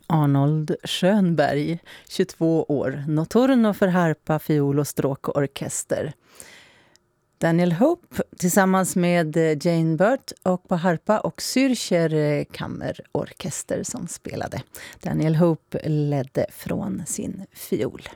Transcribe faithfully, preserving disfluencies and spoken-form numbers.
Arnold Schönberg, tjugotvå år, Notturno för harpa, fiol och stråkorkester. Daniel Hope tillsammans med Jane Burt och på harpa och Zürcher kammerorkester som spelade. Daniel Hope ledde från sin fiol.